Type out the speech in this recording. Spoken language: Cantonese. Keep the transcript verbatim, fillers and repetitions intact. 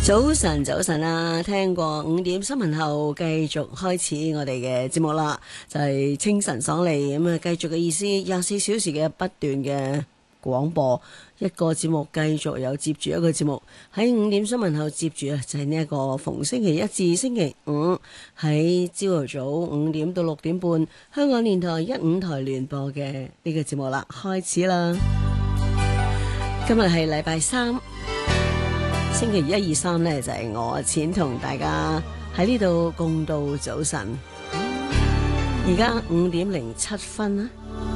早晨，早晨啊！聽過五點新聞後，繼續開始我哋嘅節目啦，就係、是、清晨爽利咁啊！繼續嘅意思，廿四小時嘅不斷嘅廣播，一個節目繼續有接住一個節目。喺五點新聞後接住啊，就係呢一個逢星期一至星期五喺朝頭早五點到六點半，香港電台一五台聯播嘅呢個節目啦，開始啦！今日係禮拜三。星期一、二、三呢，就係、是、我錢同大家喺呢度共度早晨。而家五點零七分啦。